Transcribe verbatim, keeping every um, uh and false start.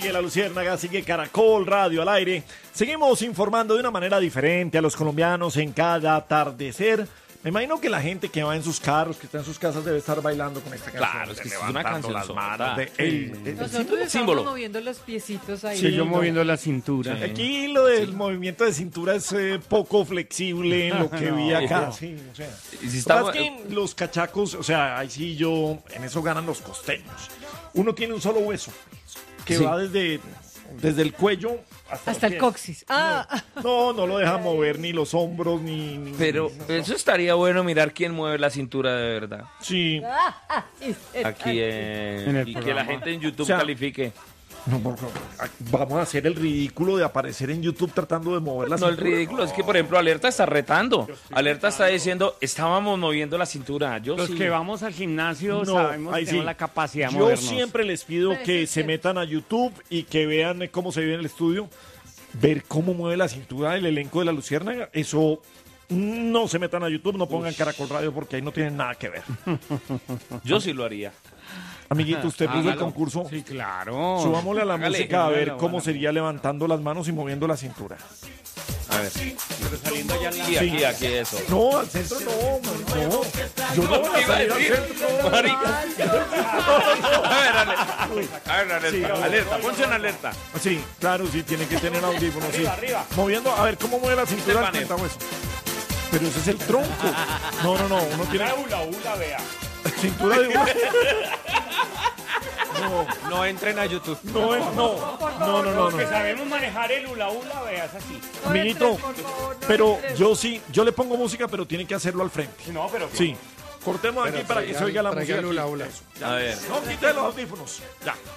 sigue La Luciérnaga, sigue Caracol Radio al aire. Seguimos informando de una manera diferente a los colombianos en cada atardecer. Me imagino que la gente que va en sus carros, que está en sus casas, debe estar bailando con esta canción. Claro, es que es una levantando canción las sonora. manos de él. Sí. de- de- Nosotros símbolo. estamos moviendo los piecitos ahí. Sí, yo moviendo la cintura. Aquí lo del movimiento de cintura es eh, poco flexible en lo que vi acá. Sí, o sea. Y si Lo estamos- que pasa es que en los cachacos, o sea, ahí sí yo, en eso ganan los costeños. Uno tiene un solo hueso que Sí. va desde, desde el cuello hasta, Hasta los el pies. coxis. Ah, No, no lo deja mover ni los hombros ni... ni- Pero ni- eso estaría bueno mirar quién mueve la cintura de verdad. Sí. Aquí en, En el y que programa. la gente en YouTube O sea, califique. No, porque vamos a hacer el ridículo de aparecer en YouTube tratando de mover la No, el cintura. ridículo es que, por ejemplo, Alerta está retando. Alerta está diciendo, estábamos moviendo la cintura. Yo Los sí. que vamos al gimnasio No, sabemos ahí que tenemos sí. la capacidad de Yo movernos. siempre les pido Pero que eso es se cierto. metan a YouTube y que vean cómo se ve en el estudio, ver cómo mueve la cintura del elenco de La Luciérnaga. Eso no se metan a YouTube, no pongan Caracol Radio porque ahí no tienen nada que ver. Yo sí lo haría. Amiguito, usted puso el Hágalo. concurso. Sí, claro. Subámosle a la Hágale. música a ver Hágalo, cómo hágalo. sería levantando las manos y moviendo la cintura. A ver. Pero saliendo ya en la- Aquí, aquí, aquí, eso. No, al centro no, no. Yo no voy a Iba a salir al decir, centro. marica. A ver, alerta. A ver, alerta. Alerta, ponse en alerta. Sí, claro, sí, tiene que tener audífonos. Sí. Arriba, arriba. Moviendo, a ver cómo mueve la cintura El al panel. cuentahueso. Pero ese es el tronco. No, no, no, uno tiene Ula, ula, vea. cintura de No, No entren a YouTube. no, no, no, no, no, Los que no. sabemos manejar el ula, ula, vea, es así. Amiguito, pero yo sí, yo le pongo música, pero tiene que hacerlo al frente. No, pero... Sí. Cortemos aquí para que se oiga la música. Hula, hula. Eso, ya. A ver. No, quite los audífonos. Ya.